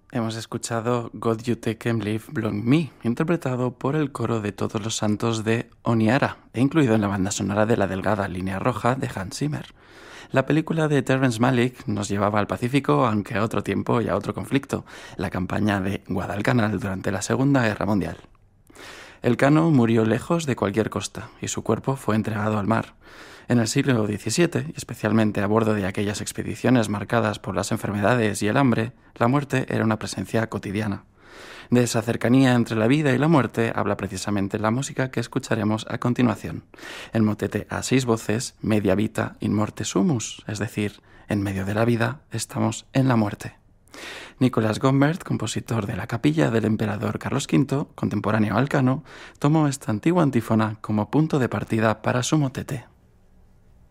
Hemos escuchado God You Take and Leave Belong Me, interpretado por el coro de Todos los Santos de Honiara e incluido en la banda sonora de La Delgada Línea Roja de Hans Zimmer. La película de Terrence Malick nos llevaba al Pacífico, aunque a otro tiempo y a otro conflicto, la campaña de Guadalcanal durante la Segunda Guerra Mundial. Elcano murió lejos de cualquier costa y su cuerpo fue entregado al mar. En el siglo XVII, y especialmente a bordo de aquellas expediciones marcadas por las enfermedades y el hambre, la muerte era una presencia cotidiana. De esa cercanía entre la vida y la muerte habla precisamente la música que escucharemos a continuación. El motete a 6 voces, Media Vita in Morte Sumus, es decir, en medio de la vida estamos en la muerte. Nicolas Gombert, compositor de la capilla del emperador Carlos V, contemporáneo a Elcano, tomó esta antigua antífona como punto de partida para su motete.